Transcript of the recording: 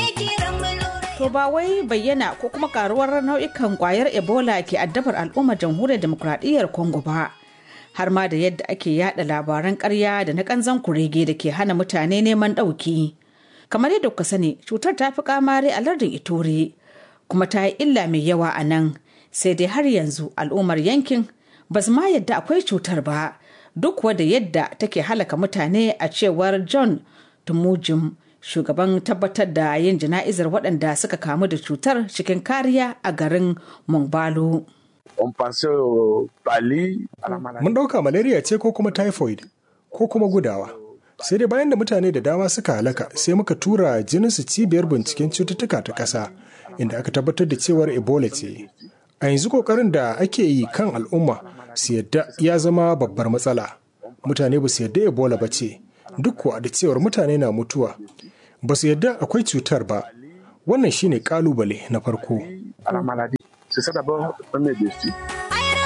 To ba wai bayyana ko kuma karuwar nau'ikan kwayar Ebola ke addabar al'ummar jamhuriyar demokradiyyar Congo ba. Har ma da yadda ake yada labaran ƙarya da na kanzan kurege da ke hana mutane neman ɗauki. Kamar yadda kuka sani, cutar ta fi kamari a lardin Ituri, kuma ta yi illa mai yawa a nan. Sai dai har yanzu al'ummar yankin ba su ma yadda akwai cutar ba, duk wadda yadda take halaka mutane, a cewar John Tumujim, shugaban tabbatar da yin jana'izar waɗanda suka kamu da cutar cikin kariya a garin Mongbalo. Mun ɗauka malaria ce ko kuma typhoid ko kuma gudawa. Sai dai bayan da mutane da dama suka halaka, sai muka tura jininsu cibiyar binciken cututtuka ta ƙasa, inda aka tabbatar da cewar Ebola ce. A yanzu ƙoƙarin da ake yi kan al'umma su yadda ya zama babbar matsala. Mutane ba su yadda Ebola ba ce, duk kuwa da cewar mutane na mutuwa. Ba su yadda akwai cutar ba. Wannan shine ƙalubale na farko.